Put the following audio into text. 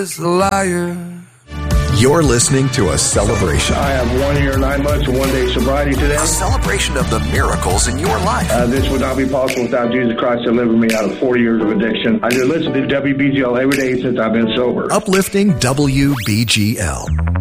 is a liar. You're listening to a celebration. I have 1 year, 9 months, and 1 day sobriety today. A celebration of the miracles in your life. This would not be possible without Jesus Christ delivering me out of 40 years of addiction. I just listen to WBGL every day since I've been sober. Uplifting WBGL.